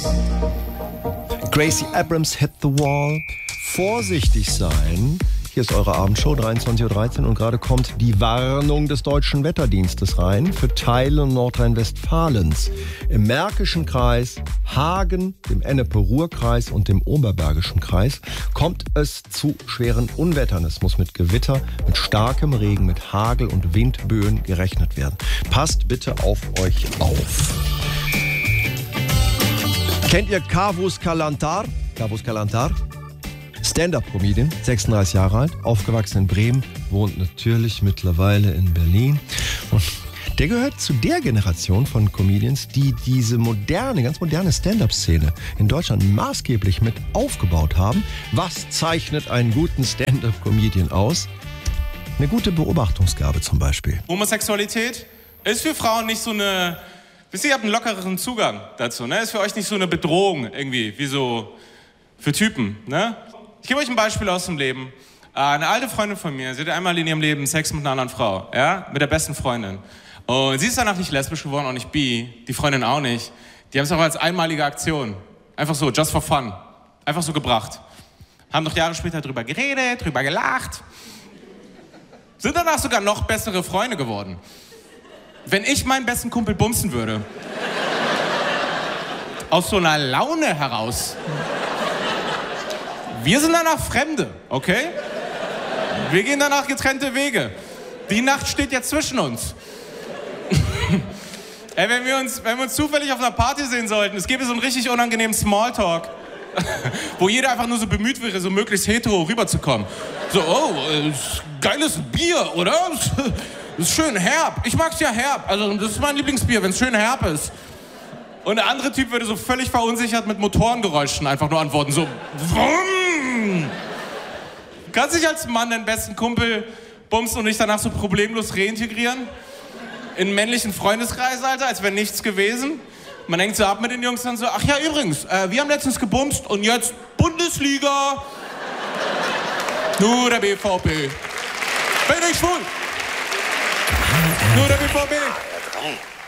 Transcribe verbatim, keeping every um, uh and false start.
Gracie Abrams, Hit the Wall. Vorsichtig sein. Hier ist eure Abendshow, dreiundzwanzig Uhr dreizehn, und gerade kommt die Warnung des Deutschen Wetterdienstes rein für Teile Nordrhein-Westfalens. Im Märkischen Kreis, Hagen, dem Ennepe-Ruhr-Kreis und dem Oberbergischen Kreis kommt es zu schweren Unwettern. Es muss mit Gewitter, mit starkem Regen, mit Hagel und Windböen gerechnet werden. Passt bitte auf euch auf. Kennt ihr Kavus Kalantar? Kavus Kalantar? Stand-up-Comedian, sechsunddreißig Jahre alt, aufgewachsen in Bremen, wohnt natürlich mittlerweile in Berlin. Und der gehört zu der Generation von Comedians, die diese moderne, ganz moderne Stand-up-Szene in Deutschland maßgeblich mit aufgebaut haben. Was zeichnet einen guten Stand-up-Comedian aus? Eine gute Beobachtungsgabe zum Beispiel. Homosexualität ist für Frauen nicht so eine... Wisst ihr, ihr habt einen lockereren Zugang dazu, ne? Ist für euch nicht so eine Bedrohung irgendwie, wie so für Typen, ne? Ich gebe euch ein Beispiel aus dem Leben. Eine alte Freundin von mir, sie hatte einmal in ihrem Leben Sex mit einer anderen Frau, ja, mit der besten Freundin. Und sie ist danach nicht lesbisch geworden, auch nicht bi, die Freundin auch nicht. Die haben es auch als einmalige Aktion, einfach so, just for fun, einfach so gebracht. Haben noch Jahre später drüber geredet, drüber gelacht. Sind danach sogar noch bessere Freunde geworden. Wenn ich meinen besten Kumpel bumsen würde, aus so einer Laune heraus... Wir sind danach Fremde, okay? Wir gehen danach getrennte Wege. Die Nacht steht jetzt zwischen uns. Ey, wenn wir uns, wenn wir uns zufällig auf einer Party sehen sollten, es gäbe so einen richtig unangenehmen Smalltalk, wo jeder einfach nur so bemüht wäre, so möglichst hetero rüberzukommen. So, oh, äh, geiles Bier, oder? Das ist schön herb. Ich mag's ja herb. Also, das ist mein Lieblingsbier, wenn es schön herb ist. Und der andere Typ würde so völlig verunsichert mit Motorengeräuschen einfach nur antworten, so... Wumm. Du kannst dich als Mann deinen besten Kumpel bumsen und dich danach so problemlos reintegrieren? In einen männlichen Freundeskreis, Alter, als wäre nichts gewesen? Man hängt so ab mit den Jungs dann so, ach ja, übrigens, äh, wir haben letztens gebumst und jetzt Bundesliga. Nur der B V B. Bin ich schwul? Nur der B V B.